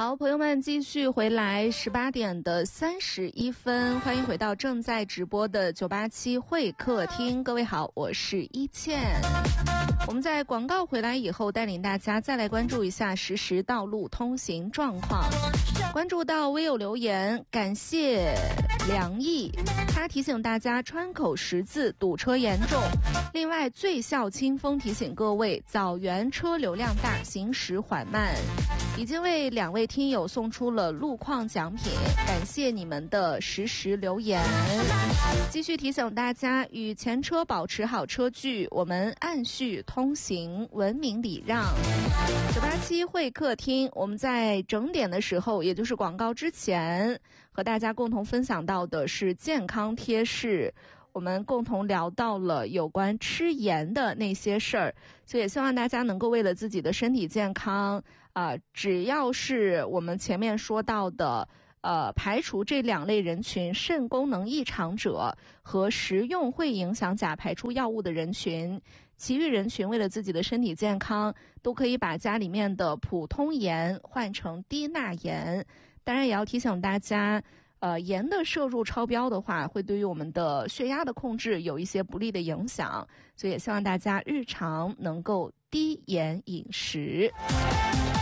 好，朋友们继续回来18点的31分，欢迎回到正在直播的987会客厅。各位好，我是一倩。我们在广告回来以后，带领大家再来关注一下实时道路通行状况。关注到微友留言，感谢梁毅，他提醒大家川口十字堵车严重。另外，最孝清风提醒各位，枣园车流量大，行驶缓慢。已经为2位听友送出了路况奖品，感谢你们的实时留言。继续提醒大家，与前车保持好车距，我们按序通行，文明礼让。987会客厅，我们在整点的时候，也就是广告之前，和大家共同分享到的是健康贴士。我们共同聊到了有关吃盐的那些事儿，所以也希望大家能够为了自己的身体健康只要是我们前面说到的排除这2类人群，肾功能异常者和食用会影响钾排出药物的人群，其余人群为了自己的身体健康，都可以把家里面的普通盐换成低钠盐。当然也要提醒大家，盐的摄入超标的话，会对于我们的血压的控制有一些不利的影响，所以也希望大家日常能够低盐饮食。